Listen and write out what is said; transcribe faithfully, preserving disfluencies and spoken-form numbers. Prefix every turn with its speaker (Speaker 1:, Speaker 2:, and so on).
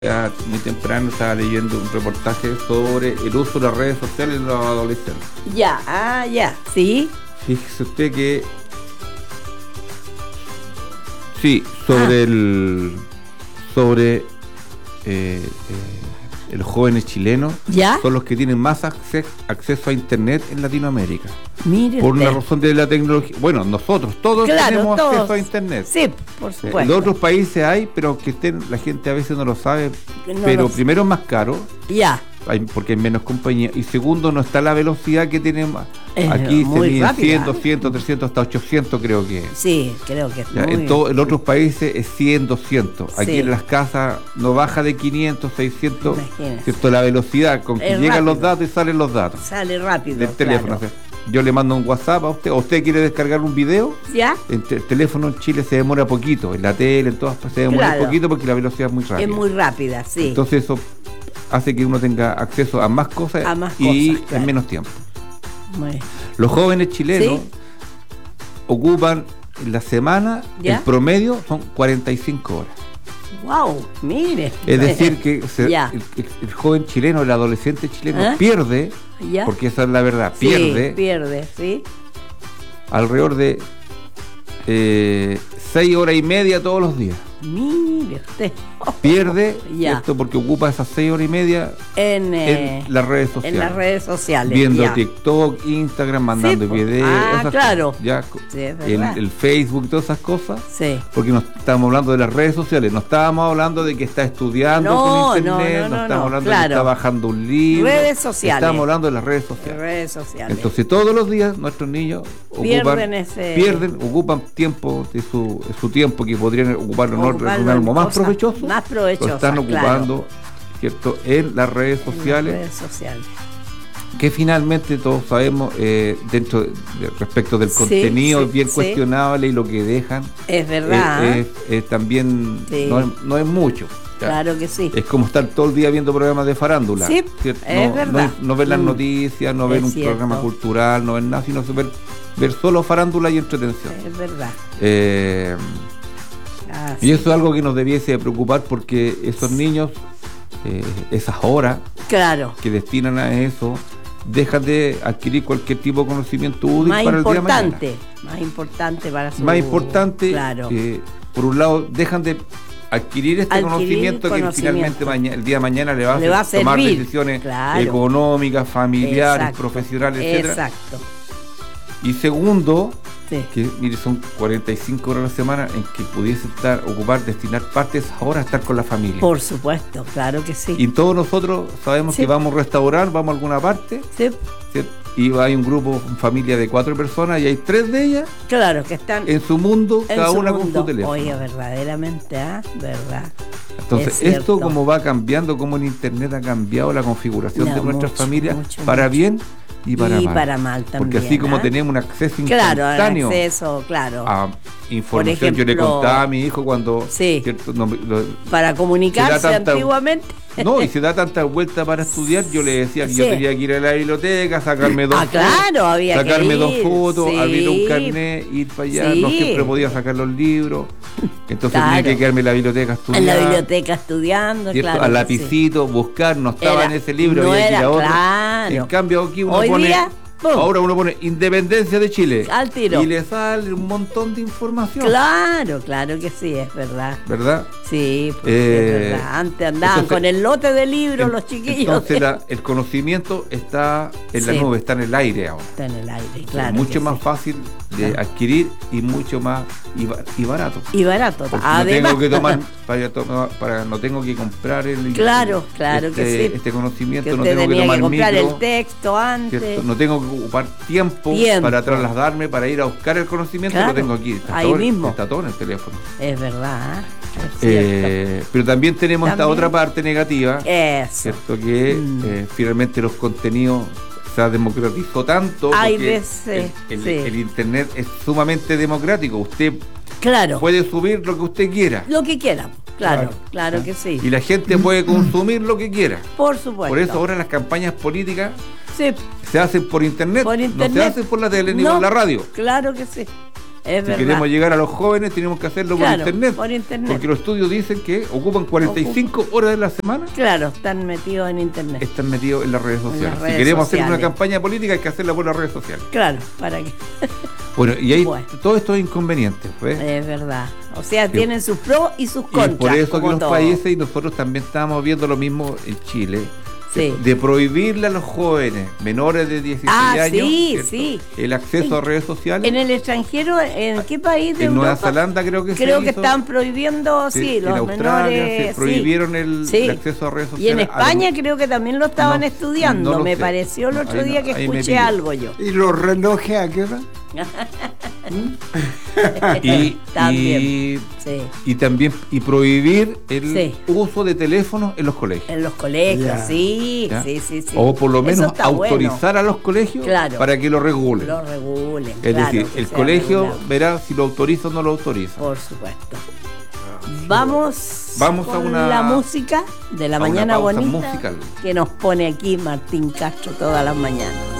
Speaker 1: Ya muy temprano estaba leyendo un reportaje sobre el uso de las redes sociales en los adolescentes.
Speaker 2: Ya, ah, ya, sí.
Speaker 1: Fíjese usted que sí, sobre
Speaker 2: Ah.
Speaker 1: el sobre eh, eh, los jóvenes chilenos
Speaker 2: ¿Ya?
Speaker 1: son los que tienen más acceso, acceso a internet en Latinoamérica.
Speaker 2: Mire
Speaker 1: Por
Speaker 2: usted.
Speaker 1: una razón de la tecnología. Bueno, nosotros todos
Speaker 2: Claro,
Speaker 1: tenemos
Speaker 2: todos.
Speaker 1: acceso a internet.
Speaker 2: Sí, por
Speaker 1: Eh,
Speaker 2: supuesto.
Speaker 1: En otros países hay, pero que estén, la gente a veces no lo sabe.
Speaker 2: Que no
Speaker 1: pero
Speaker 2: lo-
Speaker 1: primero es más caro.
Speaker 2: Ya.
Speaker 1: Hay, porque hay menos compañía, y segundo no está la velocidad que tenemos
Speaker 2: Es
Speaker 1: aquí. Se
Speaker 2: muy
Speaker 1: mide
Speaker 2: rápida,
Speaker 1: cien,
Speaker 2: ¿eh?
Speaker 1: doscientos, trescientos, hasta ochocientos creo que es.
Speaker 2: Sí, creo que es
Speaker 1: Ya,
Speaker 2: muy
Speaker 1: en, todo, en otros países es cien, doscientos. Aquí
Speaker 2: Sí.
Speaker 1: en las casas no baja de quinientos, seiscientos.
Speaker 2: Imagínese.
Speaker 1: ¿Cierto? La velocidad con que
Speaker 2: Es
Speaker 1: llegan los
Speaker 2: rápido.
Speaker 1: datos y salen los datos
Speaker 2: Sale rápido.
Speaker 1: del teléfono.
Speaker 2: claro.
Speaker 1: O sea, yo le mando un WhatsApp a usted, o usted quiere descargar un video.
Speaker 2: ¿Ya?
Speaker 1: El, te- el teléfono en Chile se demora poquito, en la tele, en todas partes se demora
Speaker 2: Claro.
Speaker 1: poquito porque la velocidad es muy rápida.
Speaker 2: Es muy rápida, sí.
Speaker 1: Entonces eso hace que uno tenga acceso a más cosas,
Speaker 2: A más
Speaker 1: y
Speaker 2: cosas, claro.
Speaker 1: en menos tiempo.
Speaker 2: Muy-
Speaker 1: Los jóvenes chilenos
Speaker 2: Sí.
Speaker 1: ocupan en la semana,
Speaker 2: ¿Ya?
Speaker 1: el promedio son cuarenta y cinco horas.
Speaker 2: Wow, mire.
Speaker 1: Es decir, que se-
Speaker 2: Ya.
Speaker 1: el, el- el joven chileno, el adolescente chileno
Speaker 2: ¿Ah?
Speaker 1: pierde,
Speaker 2: ¿Ya?
Speaker 1: porque esa es la verdad,
Speaker 2: Sí,
Speaker 1: pierde
Speaker 2: pierde, sí.
Speaker 1: alrededor de eh, seis horas y media todos los días.
Speaker 2: Mire usted.
Speaker 1: Pierde,
Speaker 2: Ya.
Speaker 1: ¿cierto? Porque ocupa esas seis horas y media
Speaker 2: En, eh,
Speaker 1: en las redes sociales.
Speaker 2: en las redes sociales.
Speaker 1: Viendo
Speaker 2: ya.
Speaker 1: TikTok, Instagram, mandando
Speaker 2: Sí, po.
Speaker 1: videos.
Speaker 2: Ah,
Speaker 1: esas
Speaker 2: claro.
Speaker 1: cosas, ya,
Speaker 2: Sí, es
Speaker 1: el,
Speaker 2: verdad.
Speaker 1: el Facebook, todas esas cosas.
Speaker 2: Sí.
Speaker 1: Porque no estábamos hablando de las redes sociales, no estábamos hablando de que está estudiando
Speaker 2: No,
Speaker 1: con internet,
Speaker 2: no, no, no,
Speaker 1: estábamos
Speaker 2: no,
Speaker 1: hablando de
Speaker 2: claro.
Speaker 1: que está bajando un libro.
Speaker 2: Redes sociales.
Speaker 1: Estábamos hablando de las redes sociales.
Speaker 2: Redes sociales.
Speaker 1: Entonces todos los días nuestros niños
Speaker 2: Pierden
Speaker 1: ocupan,
Speaker 2: ese-
Speaker 1: pierden, ocupan tiempo de su, de su tiempo que podrían ocuparlo en, otro- en
Speaker 2: Ocuparlo
Speaker 1: algo
Speaker 2: en
Speaker 1: más
Speaker 2: cosas
Speaker 1: provechoso.
Speaker 2: más provechosas,
Speaker 1: Lo están ocupando, ¿cierto? En las redes
Speaker 2: En las
Speaker 1: sociales.
Speaker 2: redes sociales.
Speaker 1: Que finalmente todos sabemos, eh, dentro de, de- respecto del
Speaker 2: Sí,
Speaker 1: contenido,
Speaker 2: sí,
Speaker 1: es bien
Speaker 2: sí.
Speaker 1: cuestionable, y lo que dejan
Speaker 2: Es verdad.
Speaker 1: eh, es, es también
Speaker 2: Sí.
Speaker 1: no, es, no es mucho. ¿ya?
Speaker 2: Claro que sí.
Speaker 1: Es como estar todo el día viendo programas de farándula.
Speaker 2: Sí,
Speaker 1: ¿cierto?
Speaker 2: es
Speaker 1: no,
Speaker 2: verdad.
Speaker 1: No, no ver las
Speaker 2: Mm.
Speaker 1: noticias, no ver
Speaker 2: Es
Speaker 1: un
Speaker 2: cierto.
Speaker 1: programa cultural, no ver nada, sino ver, ver solo farándula y entretención.
Speaker 2: Es verdad.
Speaker 1: Eh,
Speaker 2: Ah,
Speaker 1: y
Speaker 2: sí.
Speaker 1: eso es algo que nos debiese preocupar, porque esos niños, eh, esas horas
Speaker 2: Claro.
Speaker 1: que destinan a eso, dejan de adquirir cualquier tipo de conocimiento útil
Speaker 2: Más
Speaker 1: para el día de mañana.
Speaker 2: importante. Más importante para su...
Speaker 1: Más importante,
Speaker 2: Claro.
Speaker 1: eh, por un lado, dejan de adquirir este
Speaker 2: Adquirir
Speaker 1: conocimiento, que
Speaker 2: conocimiento.
Speaker 1: finalmente maña- el día de mañana le va a,
Speaker 2: Le va a
Speaker 1: hacer tomar
Speaker 2: servir,
Speaker 1: decisiones
Speaker 2: claro.
Speaker 1: económicas, familiares,
Speaker 2: Exacto.
Speaker 1: profesionales, etcétera.
Speaker 2: Exacto.
Speaker 1: Y segundo,
Speaker 2: Sí.
Speaker 1: que mire, son cuarenta y cinco horas a la semana en que pudiese estar, ocupar, destinar parte de esas horas a estar con la familia.
Speaker 2: Por supuesto, claro que sí.
Speaker 1: Y todos nosotros sabemos
Speaker 2: Sí.
Speaker 1: que vamos a un restaurante, vamos a alguna parte,
Speaker 2: Sí,
Speaker 1: ¿cierto? Y hay un grupo, una familia de cuatro personas, y hay tres de ellas
Speaker 2: claro que están
Speaker 1: en su mundo,
Speaker 2: en
Speaker 1: cada
Speaker 2: su
Speaker 1: una con
Speaker 2: mundo.
Speaker 1: su teléfono.
Speaker 2: Oye, verdaderamente, ¿ah? ¿Verdad?
Speaker 1: Entonces,
Speaker 2: es cierto.
Speaker 1: esto como va cambiando, como el internet ha cambiado la configuración
Speaker 2: No,
Speaker 1: de nuestras
Speaker 2: mucho,
Speaker 1: familias,
Speaker 2: mucho,
Speaker 1: para
Speaker 2: mucho.
Speaker 1: bien y para
Speaker 2: y
Speaker 1: mal.
Speaker 2: para mal también.
Speaker 1: Porque así como
Speaker 2: ¿ah?
Speaker 1: tenemos un acceso
Speaker 2: Claro, el
Speaker 1: instantáneo
Speaker 2: acceso, claro.
Speaker 1: a información,
Speaker 2: Por
Speaker 1: yo le
Speaker 2: ejemplo,
Speaker 1: contaba a mi hijo cuando
Speaker 2: sí.
Speaker 1: ¿cierto? No, lo-
Speaker 2: Para comunicarse
Speaker 1: se da tanta-
Speaker 2: antiguamente.
Speaker 1: no, y se da tanta vuelta para estudiar, yo le decía que yo
Speaker 2: Sí.
Speaker 1: tenía que ir a la biblioteca, sacarme dos
Speaker 2: Ah, claro, había que
Speaker 1: sacarme dos
Speaker 2: ir,
Speaker 1: fotos,
Speaker 2: sí.
Speaker 1: abrir un carnet, ir para allá,
Speaker 2: Sí.
Speaker 1: no siempre podía sacar los libros, entonces tenía
Speaker 2: Claro.
Speaker 1: que quedarme en la biblioteca a estudiar.
Speaker 2: En la biblioteca estudiando,
Speaker 1: ¿cierto?
Speaker 2: claro.
Speaker 1: Al
Speaker 2: que
Speaker 1: lapicito, buscar, no estaba
Speaker 2: Era-
Speaker 1: en ese libro,
Speaker 2: no
Speaker 1: había que ir
Speaker 2: era,
Speaker 1: a otro.
Speaker 2: claro.
Speaker 1: En cambio aquí uno
Speaker 2: Hoy
Speaker 1: pone,
Speaker 2: día, ¡pum!
Speaker 1: ahora uno pone Independencia de Chile.
Speaker 2: Al tiro.
Speaker 1: Y le sale un montón de información.
Speaker 2: Claro, claro que sí, es verdad.
Speaker 1: ¿Verdad?
Speaker 2: Sí, pues,
Speaker 1: Eh,
Speaker 2: es verdad. Antes andaban
Speaker 1: entonces-
Speaker 2: con el lote de libros
Speaker 1: En-
Speaker 2: los chiquillos.
Speaker 1: Entonces la- el conocimiento está en la
Speaker 2: Sí.
Speaker 1: nube, está en el aire ahora.
Speaker 2: Está en el aire,
Speaker 1: Es
Speaker 2: claro.
Speaker 1: mucho
Speaker 2: que
Speaker 1: más
Speaker 2: sí.
Speaker 1: fácil de
Speaker 2: Claro.
Speaker 1: adquirir y mucho más y, ba- y barato.
Speaker 2: Y barato.
Speaker 1: Porque
Speaker 2: Además,
Speaker 1: no tengo que tomar para, tomar- para no tengo que comprar el
Speaker 2: Claro, claro
Speaker 1: este,
Speaker 2: que sí.
Speaker 1: este conocimiento,
Speaker 2: que
Speaker 1: no
Speaker 2: usted
Speaker 1: tengo que
Speaker 2: tenía
Speaker 1: tomar
Speaker 2: que comprar
Speaker 1: micro,
Speaker 2: el texto antes.
Speaker 1: ¿cierto? No tengo que ocupar tiempo,
Speaker 2: Tiempo.
Speaker 1: para trasladarme, para ir a buscar el conocimiento,
Speaker 2: Claro,
Speaker 1: lo tengo aquí. Está
Speaker 2: ahí
Speaker 1: todo,
Speaker 2: mismo.
Speaker 1: está todo en el teléfono.
Speaker 2: Es verdad. Es cierto.
Speaker 1: Eh, pero también tenemos esta
Speaker 2: También.
Speaker 1: otra parte negativa,
Speaker 2: Eso.
Speaker 1: ¿cierto? Que
Speaker 2: Mm.
Speaker 1: eh, finalmente los contenidos se democratizó tanto.
Speaker 2: Hay
Speaker 1: porque
Speaker 2: veces,
Speaker 1: el, el-
Speaker 2: sí.
Speaker 1: el internet es sumamente democrático. Usted
Speaker 2: Claro.
Speaker 1: puede subir lo que usted quiera.
Speaker 2: Lo que quiera. Claro,
Speaker 1: Claro.
Speaker 2: claro que sí.
Speaker 1: Y la gente puede consumir lo que quiera.
Speaker 2: Por supuesto.
Speaker 1: Por eso ahora las campañas políticas
Speaker 2: Sí,
Speaker 1: se hacen por internet,
Speaker 2: por internet.
Speaker 1: no se hacen por la tele ni
Speaker 2: No,
Speaker 1: por la radio.
Speaker 2: Claro que sí. Es
Speaker 1: si
Speaker 2: verdad.
Speaker 1: queremos llegar a los jóvenes, tenemos que hacerlo
Speaker 2: Claro,
Speaker 1: por internet.
Speaker 2: por internet.
Speaker 1: Porque los estudios dicen que ocupan cuarenta y cinco horas de la semana.
Speaker 2: Claro, están metidos en internet.
Speaker 1: Están metidos en las redes sociales.
Speaker 2: redes
Speaker 1: si queremos
Speaker 2: sociales.
Speaker 1: hacer una campaña política, hay que hacerla por las redes sociales.
Speaker 2: Claro, para que.
Speaker 1: Bueno, y hay
Speaker 2: Bueno.
Speaker 1: todos estos inconvenientes, ¿ves?
Speaker 2: Es verdad. O sea,
Speaker 1: Sí.
Speaker 2: tienen sus pros y sus contras.
Speaker 1: Y por eso que
Speaker 2: como
Speaker 1: los
Speaker 2: todo.
Speaker 1: países, y nosotros también estamos viendo lo mismo en Chile,
Speaker 2: Sí.
Speaker 1: de prohibirle a los jóvenes menores de dieciséis
Speaker 2: Ah,
Speaker 1: años,
Speaker 2: sí,
Speaker 1: ¿cierto?,
Speaker 2: sí.
Speaker 1: el acceso a redes sociales.
Speaker 2: En el extranjero, ¿en qué país de
Speaker 1: En
Speaker 2: Europa?
Speaker 1: Nueva Zelanda creo que
Speaker 2: Creo
Speaker 1: se
Speaker 2: que
Speaker 1: hizo.
Speaker 2: están prohibiendo, sí,
Speaker 1: en
Speaker 2: los
Speaker 1: Australia
Speaker 2: menores.
Speaker 1: se
Speaker 2: sí.
Speaker 1: prohibieron el,
Speaker 2: Sí.
Speaker 1: el acceso a redes
Speaker 2: Y
Speaker 1: sociales.
Speaker 2: en España
Speaker 1: a los-
Speaker 2: creo que también lo estaban
Speaker 1: No,
Speaker 2: estudiando,
Speaker 1: no lo
Speaker 2: me
Speaker 1: sé.
Speaker 2: pareció el otro
Speaker 1: Ahí
Speaker 2: día
Speaker 1: no-
Speaker 2: que
Speaker 1: ahí me
Speaker 2: escuché
Speaker 1: pillo.
Speaker 2: algo yo.
Speaker 3: ¿Y los relojes a qué hora?
Speaker 1: y,
Speaker 2: También.
Speaker 1: y,
Speaker 2: Sí.
Speaker 1: y también y prohibir el
Speaker 2: Sí.
Speaker 1: uso de teléfonos en los colegios.
Speaker 2: En los colegios,
Speaker 3: Ya.
Speaker 2: sí,
Speaker 1: ¿Ya?
Speaker 2: sí, sí, sí.
Speaker 1: O por lo
Speaker 2: Eso
Speaker 1: menos
Speaker 2: está
Speaker 1: autorizar a los colegios
Speaker 2: Claro.
Speaker 1: para que lo regulen.
Speaker 2: bueno. Lo regulen.
Speaker 1: Es
Speaker 2: claro,
Speaker 1: decir,
Speaker 2: que
Speaker 1: el
Speaker 2: sea
Speaker 1: colegio
Speaker 2: regulado.
Speaker 1: verá si lo autoriza o no lo autoriza.
Speaker 2: Por supuesto. Vamos,
Speaker 1: Vamos a
Speaker 2: con
Speaker 1: una-
Speaker 2: la música de la
Speaker 1: a una
Speaker 2: mañana
Speaker 1: pausa
Speaker 2: bonita
Speaker 1: musical.
Speaker 2: que nos pone aquí Martín Castro todas las mañanas.